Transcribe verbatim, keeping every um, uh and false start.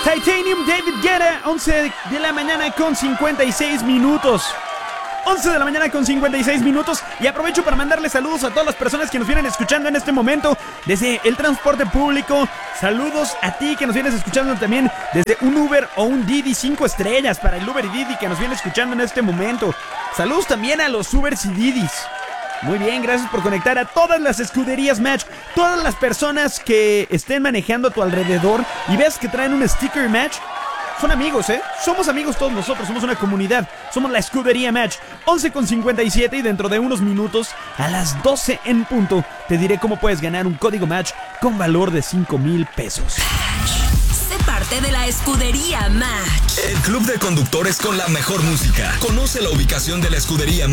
Titanium, David Guetta, once de la mañana con cincuenta y seis minutos. once de la mañana con cincuenta y seis minutos. Y aprovecho para mandarle saludos a todas las personas que nos vienen escuchando en este momento desde el transporte público. Saludos a ti que nos vienes escuchando también desde un Uber o un Didi cinco estrellas para el Uber y Didi que nos viene escuchando en este momento. Saludos también a los Ubers y Didis. Muy bien, gracias por conectar a todas las escuderías Match. Todas las personas que estén manejando a tu alrededor y ves que traen un sticker Match, son amigos, ¿eh? Somos amigos todos nosotros, somos una comunidad. Somos la escudería Match. once con cincuenta y siete y dentro de unos minutos, a las doce en punto, te diré cómo puedes ganar un código Match con valor de cinco mil pesos. Sé parte de la escudería Match. El club de conductores con la mejor música. Conoce la ubicación de la escudería